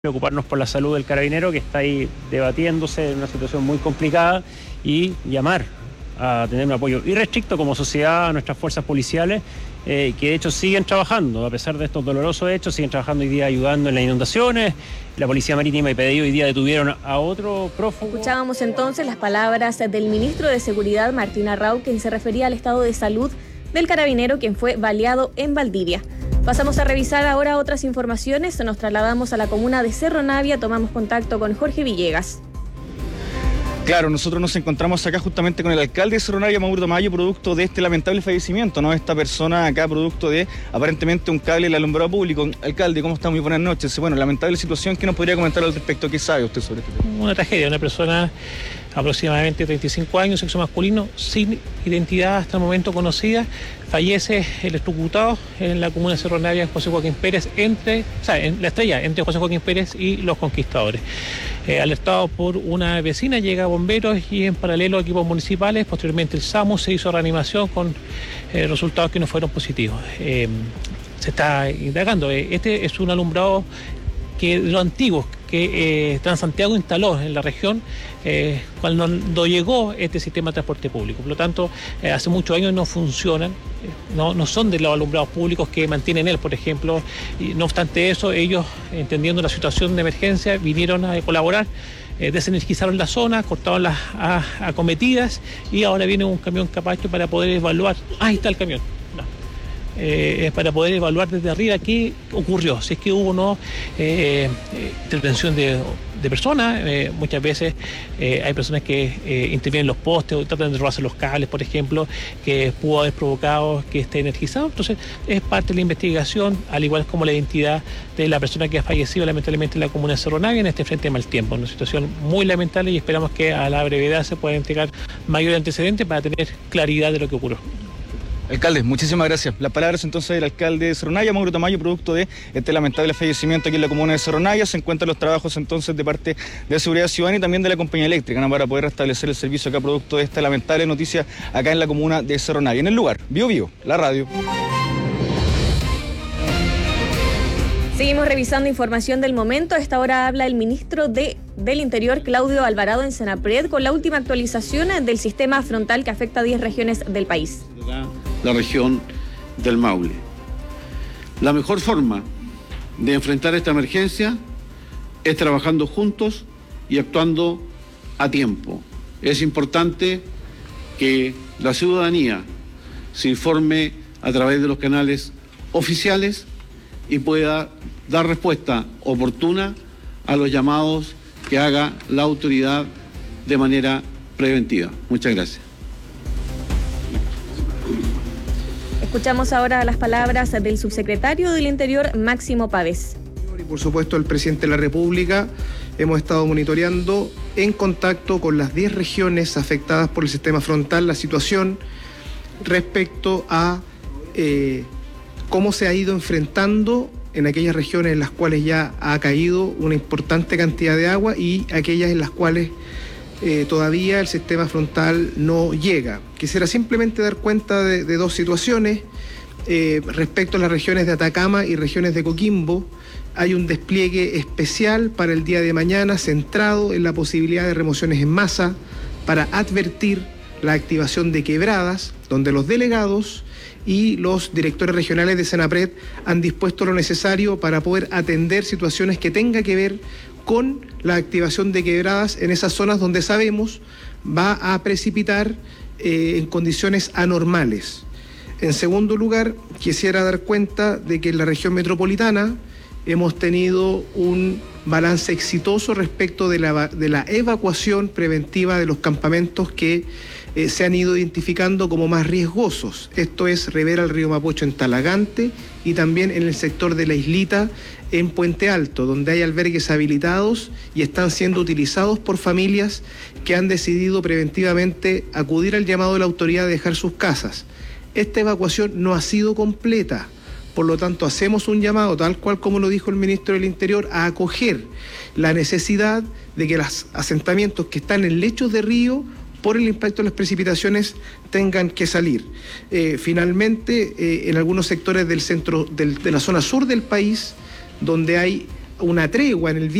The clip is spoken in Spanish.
preocuparnos por la salud del carabinero que está ahí debatiéndose en una situación muy complicada y llamar a tener un apoyo irrestricto como sociedad a nuestras fuerzas policiales que de hecho siguen trabajando, a pesar de estos dolorosos hechos, siguen trabajando hoy día ayudando en las inundaciones. La Policía Marítima y PDI hoy día detuvieron a otro prófugo. Escuchábamos entonces las palabras del ministro de Seguridad, Martín Arrau, quien se refería al estado de salud del carabinero quien fue baleado en Valdivia. Pasamos a revisar ahora otras informaciones. Nos trasladamos a la comuna de Cerro Navia, tomamos contacto con Jorge Villegas. Claro, nosotros nos encontramos acá justamente con el alcalde de Cerro Navia, Mauro Tamayo, producto de este lamentable fallecimiento, ¿no? Esta persona acá, producto de aparentemente un cable del alumbrado público. Alcalde, ¿cómo está? Muy buenas noches. Bueno, lamentable situación, ¿qué nos podría comentar al respecto? ¿Qué sabe usted sobre este tema? Una tragedia, una persona aproximadamente 35 años, sexo masculino, sin identidad hasta el momento conocida, fallece electrocutado en la comuna de Cerro Navia, José Joaquín Pérez, en la estrella entre José Joaquín Pérez y Los Conquistadores. Alertado por una vecina, llega bomberos y en paralelo equipos municipales. Posteriormente el SAMU se hizo reanimación con resultados que no fueron positivos. Se está indagando. Este es un alumbrado que de los antiguos que Transantiago instaló en la región cuando llegó este sistema de transporte público. Por lo tanto, hace muchos años no funcionan, no son de los alumbrados públicos que mantienen él, por ejemplo. Y no obstante eso, ellos, entendiendo la situación de emergencia, vinieron a colaborar, desenergizaron la zona, cortaron las acometidas y ahora viene un camión capacho para poder evaluar. Ahí está el camión. Para poder evaluar desde arriba qué ocurrió, si es que hubo o no intervención de personas. Muchas veces hay personas que intervienen en los postes o tratan de robarse los cables, por ejemplo, que pudo haber provocado que esté energizado. Entonces es parte de la investigación, al igual como la identidad de la persona que ha fallecido lamentablemente en la comuna de Cerro Navia en este frente de mal tiempo. Una situación muy lamentable y esperamos que a la brevedad se pueda entregar mayor antecedente para tener claridad de lo que ocurrió. Alcalde, muchísimas gracias. Las palabras entonces del alcalde de Cerro Navia, Mauro Tamayo, producto de este lamentable fallecimiento aquí en la comuna de Cerro Navia. Se encuentran los trabajos entonces de parte de Seguridad Ciudadana y también de la compañía eléctrica, ¿no? Para poder restablecer el servicio acá, producto de esta lamentable noticia acá en la comuna de Cerro Navia. En el lugar, Bio, la radio. Seguimos revisando información del momento. A esta hora habla el ministro del Interior, Claudio Alvarado, en Senapred, con la última actualización del sistema frontal que afecta a 10 regiones del país. La región del Maule. La mejor forma de enfrentar esta emergencia es trabajando juntos y actuando a tiempo. Es importante que la ciudadanía se informe a través de los canales oficiales y pueda dar respuesta oportuna a los llamados que haga la autoridad de manera preventiva. Muchas gracias. Escuchamos ahora las palabras del subsecretario del Interior, Máximo Pavés. Y por supuesto el presidente de la República. Hemos estado monitoreando en contacto con las 10 regiones afectadas por el sistema frontal la situación respecto a cómo se ha ido enfrentando en aquellas regiones en las cuales ya ha caído una importante cantidad de agua y aquellas en las cuales todavía el sistema frontal no llega. Quisiera simplemente dar cuenta de dos situaciones. Respecto a las regiones de Atacama y regiones de Coquimbo, hay un despliegue especial para el día de mañana centrado en la posibilidad de remociones en masa para advertir la activación de quebradas, donde los delegados y los directores regionales de Senapred han dispuesto lo necesario para poder atender situaciones que tengan que ver con la activación de quebradas en esas zonas donde sabemos va a precipitar en condiciones anormales. En segundo lugar, quisiera dar cuenta de que en la región metropolitana hemos tenido un balance exitoso respecto de la evacuación preventiva de los campamentos que se han ido identificando como más riesgosos. Esto es Rivera al río Mapocho en Talagante y también en el sector de la Islita en Puente Alto, donde hay albergues habilitados y están siendo utilizados por familias que han decidido preventivamente acudir al llamado de la autoridad de dejar sus casas. Esta evacuación no ha sido completa, por lo tanto hacemos un llamado, tal cual como lo dijo el ministro del Interior, a acoger la necesidad de que los asentamientos que están en lechos de río por el impacto de las precipitaciones tengan que salir. Finalmente, en algunos sectores del centro, de la zona sur del país, donde hay una tregua en el